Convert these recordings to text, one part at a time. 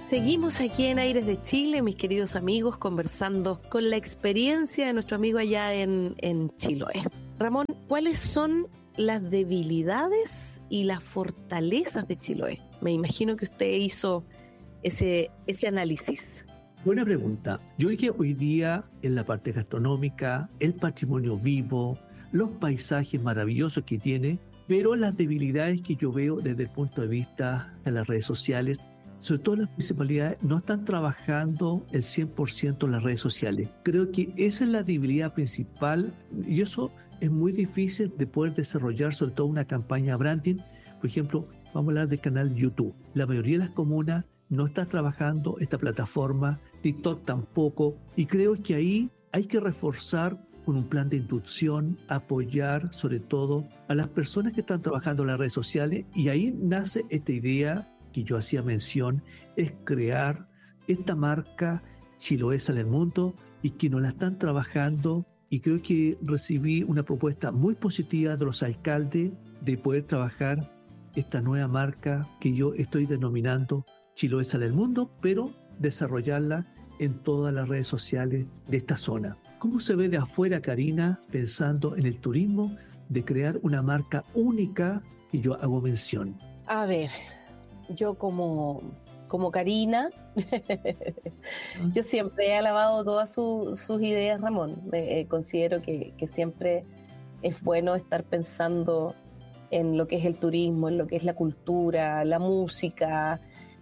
Seguimos aquí en Aires de Chile, mis queridos amigos, conversando con la experiencia de nuestro amigo allá en Chiloé. Ramón, ¿cuáles son las debilidades y las fortalezas de Chiloé? Me imagino que usted hizo ese análisis. Buena pregunta. Yo creo que hoy día en la parte gastronómica, el patrimonio vivo, los paisajes maravillosos que tiene, pero las debilidades que yo veo desde el punto de vista de las redes sociales, sobre todo las municipalidades, no están trabajando el 100% en las redes sociales. Creo que esa es la debilidad principal y eso es muy difícil de poder desarrollar, sobre todo una campaña branding. Por ejemplo, vamos a hablar del canal YouTube. La mayoría de las comunas no está trabajando esta plataforma, TikTok tampoco, y creo que ahí hay que reforzar con un plan de inducción, apoyar sobre todo a las personas que están trabajando en las redes sociales, y ahí nace esta idea que yo hacía mención, es crear esta marca Chiloé Sale al Mundo y que nos la están trabajando, y creo que recibí una propuesta muy positiva de los alcaldes de poder trabajar esta nueva marca que yo estoy denominando Chiloé Sale al Mundo, pero desarrollarla en todas las redes sociales de esta zona. ¿Cómo se ve de afuera, Karina, pensando en el turismo, de crear una marca única que yo hago mención? A ver, yo como Karina, yo siempre he alabado todas sus ideas, Ramón. Considero que siempre es bueno estar pensando en lo que es el turismo, en lo que es la cultura, la música,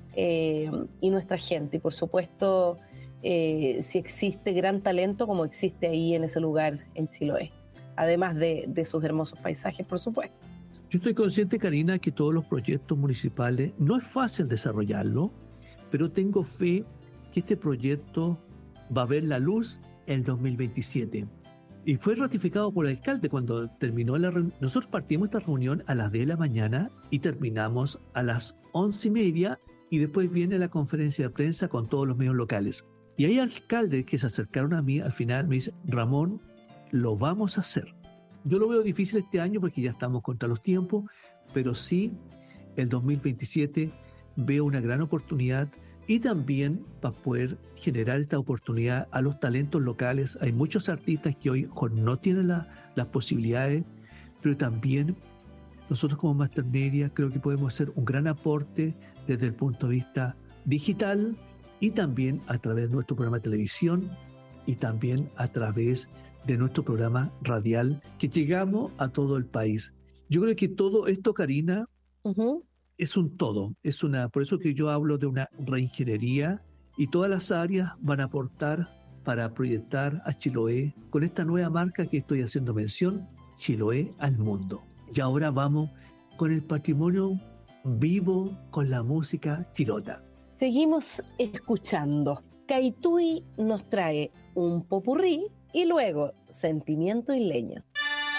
y nuestra gente. Y por supuesto, si existe gran talento como existe ahí en ese lugar en Chiloé, además de sus hermosos paisajes, por supuesto. Yo estoy consciente, Karina, que todos los proyectos municipales no es fácil desarrollarlo, pero tengo fe que este proyecto va a ver la luz en el 2027. Y fue ratificado por el alcalde cuando terminó la reunión. Nosotros partimos esta reunión a las 10 de la mañana y terminamos a las 11:30, y después viene la conferencia de prensa con todos los medios locales. Y hay alcaldes que se acercaron a mí, al final me dicen: Ramón, lo vamos a hacer. Yo lo veo difícil este año porque ya estamos contra los tiempos, pero sí, el 2027 veo una gran oportunidad, y también para poder generar esta oportunidad a los talentos locales. Hay muchos artistas que hoy no tienen las posibilidades, pero también nosotros como Master Media creo que podemos hacer un gran aporte desde el punto de vista digital, y también a través de nuestro programa de televisión, y también a través de nuestro programa radial, que llegamos a todo el país. Yo creo que todo esto, Karina, es un todo. Por eso que yo hablo de una reingeniería, y todas las áreas van a aportar para proyectar a Chiloé con esta nueva marca que estoy haciendo mención, Chiloé al Mundo. Y ahora vamos con el patrimonio vivo, con la música chilota. Seguimos escuchando. Caituy nos trae un popurrí y luego Sentimiento Isleño.